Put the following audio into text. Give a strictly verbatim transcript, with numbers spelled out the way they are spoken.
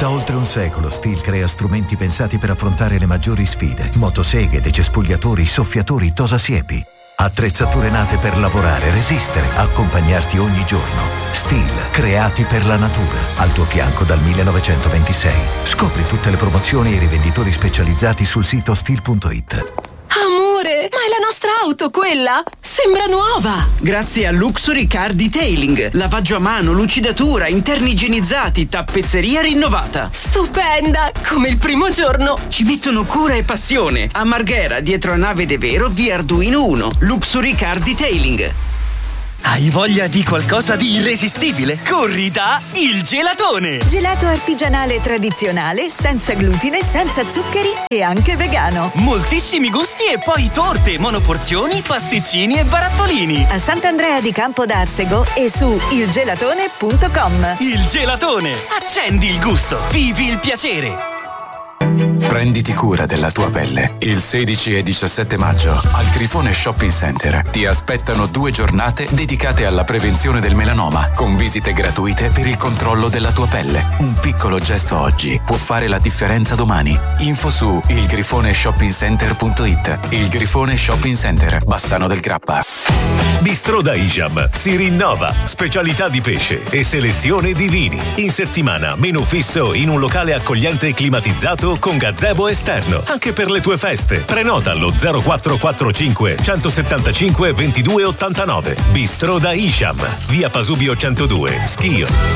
Da oltre un secolo Stihl crea strumenti pensati per affrontare le maggiori sfide. Motoseghe, decespugliatori, soffiatori, tosasiepi. Attrezzature nate per lavorare, resistere, accompagnarti ogni giorno. Stihl, creati per la natura. Al tuo fianco dal millenovecentoventisei. Scopri tutte le promozioni e i rivenditori specializzati sul sito stihl punto it. Amore, ma è la nostra auto quella? Sembra nuova! Grazie a Luxury Car Detailing. Lavaggio a mano, lucidatura, interni igienizzati, tappezzeria rinnovata. Stupenda! Come il primo giorno! Ci mettono cura e passione. A Marghera, dietro a Nave De Vero, via Arduino uno. Luxury Car Detailing. Hai voglia di qualcosa di irresistibile? Corri da Il Gelatone! Gelato artigianale tradizionale, senza glutine, senza zuccheri e anche vegano. Moltissimi gusti e poi torte, monoporzioni, pasticcini e barattolini. A Sant'Andrea di Campo d'Arsego e su il gelatone punto com. Il Gelatone! Accendi il gusto, vivi il piacere! Prenditi cura della tua pelle. Il sedici e diciassette maggio al Grifone Shopping Center ti aspettano due giornate dedicate alla prevenzione del melanoma, con visite gratuite per il controllo della tua pelle. Un piccolo gesto oggi può fare la differenza domani. Info su il grifone shopping center punto it. Il Grifone Shopping Center, Bassano del Grappa. Bistrò da Isham si rinnova, specialità di pesce e selezione di vini. In settimana menù fisso in un locale accogliente e climatizzato con gazebo esterno, anche per le tue feste. Prenota allo zero quattro quattro cinque centosettantacinque ventidue ottantanove. Bistrò da Isham, via Pasubio centodue, Schio.